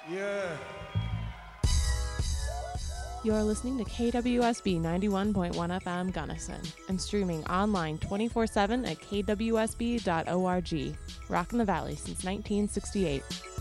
Yeah. You're listening to KWSB 91.1 FM Gunnison and streaming online 24/7 at kwsb.org. Rockin' the Valley since 1968.